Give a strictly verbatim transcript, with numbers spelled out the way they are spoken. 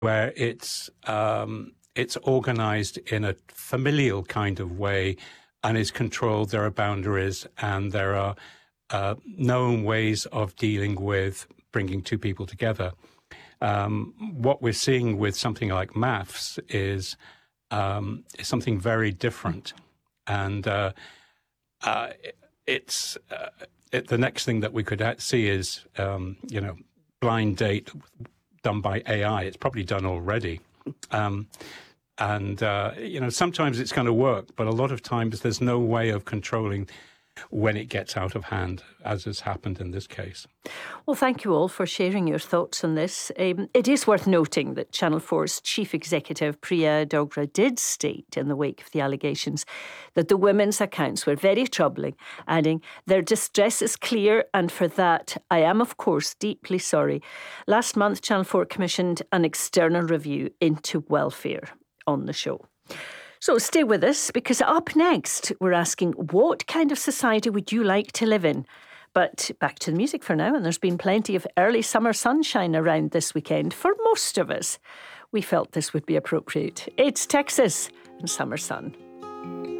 where it's um, it's organized in a familial kind of way and is controlled. There are boundaries and there are uh, known ways of dealing with bringing two people together. Um, what we're seeing with something like maths is, um, is something very different. And uh, uh, it's uh, it, the next thing that we could see is, um, you know, blind date done by A I. It's probably done already. Um, and, uh, you know, sometimes it's going to work, but a lot of times there's no way of controlling when it gets out of hand, as has happened in this case. Well, thank you all for sharing your thoughts on this. Um, it is worth noting that Channel four's chief executive, Priya Dogra, did state in the wake of the allegations that the women's accounts were very troubling, adding, "Their distress is clear, and for that I am, of course, deeply sorry." Last month, Channel four commissioned an external review into welfare on the show. So stay with us, because up next we're asking, what kind of society would you like to live in? But back to the music for now, and there's been plenty of early summer sunshine around this weekend for most of us. We felt this would be appropriate. It's Texas and Summer Sun.